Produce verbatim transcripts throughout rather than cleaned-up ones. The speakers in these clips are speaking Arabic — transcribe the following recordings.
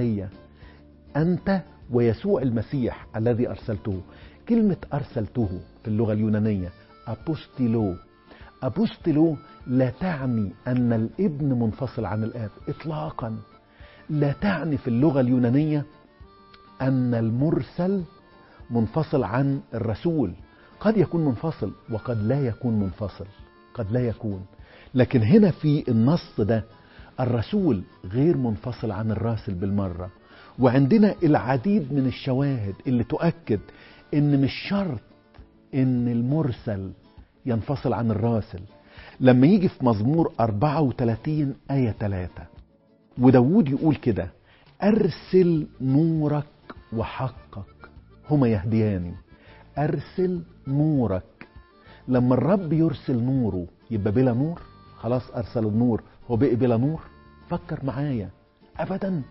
هي أنت ويسوع المسيح الذي أرسلته. كلمة أرسلته في اللغة اليونانية أبوستيلو. أبوستيلو لا تعني أن الابن منفصل عن الآب إطلاقا، لا تعني في اللغة اليونانية أن المرسل منفصل عن الرسول. قد يكون منفصل وقد لا يكون منفصل، قد لا يكون، لكن هنا في النص ده الرسول غير منفصل عن الراسل بالمرة. وعندنا العديد من الشواهد اللي تؤكد ان مش شرط ان المرسل ينفصل عن الراسل. لما يجي في مزمور أربعة وثلاثين آية ثلاثة وداود يقول كده: أرسل نورك وحقك هما يهدياني. أرسل نورك. لما الرب يرسل نوره يبقى بلا نور؟ خلاص أرسل النور هو بقي بلا نور؟ فكر معايا، أبدا.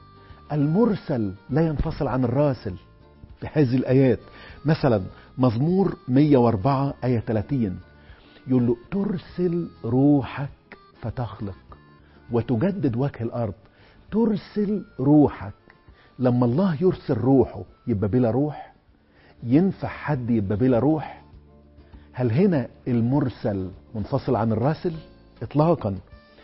المرسل لا ينفصل عن الراسل في هذه الآيات. مثلا مزمور مية وأربعة آية ثلاثين يقول له: ترسل روحك فتخلق وتجدد وجه الأرض. ترسل روحك. لما الله يرسل روحه يبقى بلا روح؟ ينفع حد يبقى بلا روح؟ هل هنا المرسل منفصل عن الراسل؟ إطلاقا.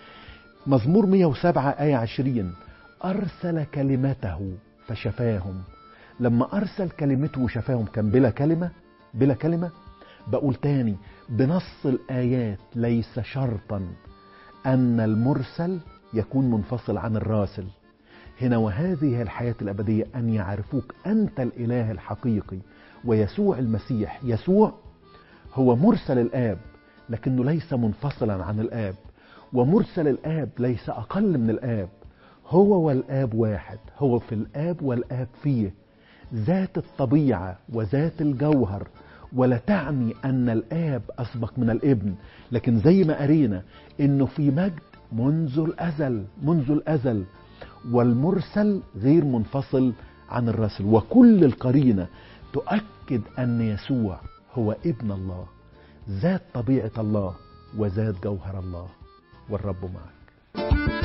مزمور مية وسبعة آية عشرين أرسل كلمته فشفاهم. لما أرسل كلمته وشفاهم كان بلا كلمة؟ بلا كلمة؟ بقول تاني، بنص الآيات ليس شرطا أن المرسل يكون منفصل عن الراسل. هنا وهذه الحياة الأبدية أن يعرفوك أنت الإله الحقيقي ويسوع المسيح. يسوع هو مرسل الآب لكنه ليس منفصلا عن الآب، ومرسل الآب ليس أقل من الآب. هو والآب واحد، هو في الآب والآب فيه، ذات الطبيعة وذات الجوهر. ولا تعني أن الآب أسبق من الابن، لكن زي ما قرينا إنه في مجد منذ الأزل، منذ الأزل. والمرسل غير منفصل عن الرسل. وكل القرينة تؤكد أن يسوع هو ابن الله، ذات طبيعة الله وذات جوهر الله. والرب معك.